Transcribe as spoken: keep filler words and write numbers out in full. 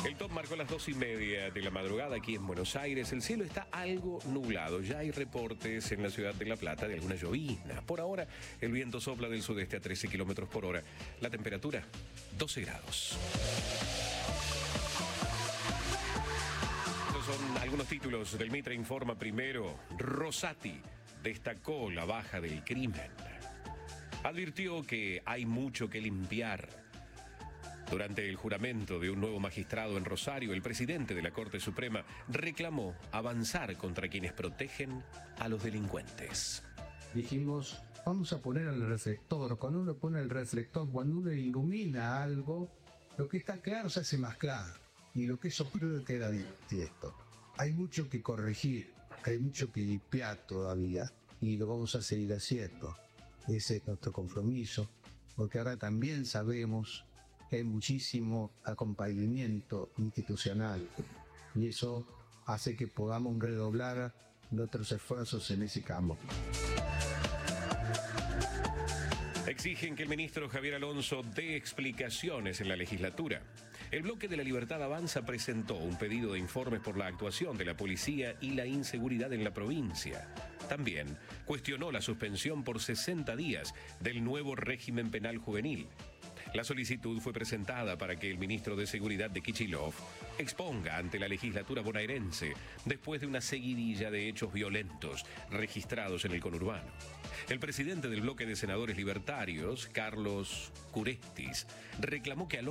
El top marcó las dos y media de la madrugada aquí en Buenos Aires. El cielo está algo nublado. Ya hay reportes en la ciudad de La Plata de alguna llovizna. Por ahora, el viento sopla del sudeste a trece kilómetros por hora. La temperatura, doce grados. Estos son algunos títulos del Mitre Informa. Primero, Rosati destacó la baja del crimen. Advirtió que hay mucho que limpiar. Durante el juramento de un nuevo magistrado en Rosario, el presidente de la Corte Suprema reclamó avanzar contra quienes protegen a los delincuentes. Dijimos, vamos a poner el reflector. Cuando uno pone el reflector, cuando uno ilumina algo, lo que está claro se hace más claro. Y lo que es oscuro queda directo. Hay mucho que corregir, hay mucho que limpiar todavía. Y lo vamos a seguir haciendo. Ese es nuestro compromiso. Porque ahora también sabemos que hay muchísimo acompañamiento institucional y eso hace que podamos redoblar nuestros esfuerzos en ese campo. Exigen que el ministro Javier Alonso dé explicaciones en la legislatura. El Bloque de la Libertad Avanza presentó un pedido de informes por la actuación de la policía y la inseguridad en la provincia. También cuestionó la suspensión por sesenta días del nuevo régimen penal juvenil. La solicitud fue presentada para que el ministro de Seguridad de Kicillof exponga ante la legislatura bonaerense después de una seguidilla de hechos violentos registrados en el conurbano. El presidente del bloque de senadores libertarios, Carlos Curestis, reclamó que Alonso